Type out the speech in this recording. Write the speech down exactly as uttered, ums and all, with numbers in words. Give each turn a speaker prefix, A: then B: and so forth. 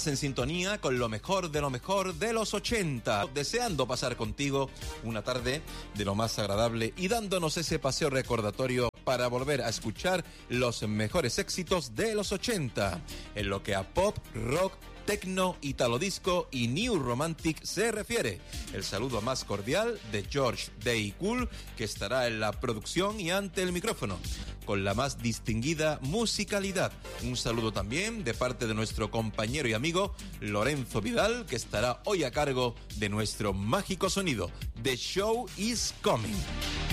A: Estás en sintonía con lo mejor de lo mejor de los ochenta, deseando pasar contigo una tarde de lo más agradable y dándonos ese paseo recordatorio para volver a escuchar los mejores éxitos de los ochenta, en lo que a pop, rock, tecno, italo disco y new romantic se refiere. El saludo más cordial de George Day Cool, que estará en la producción y ante el micrófono, con la más distinguida musicalidad. Un saludo también de parte de nuestro compañero y amigo Lorenzo Vidal, que estará hoy a cargo de nuestro mágico sonido. The show is coming.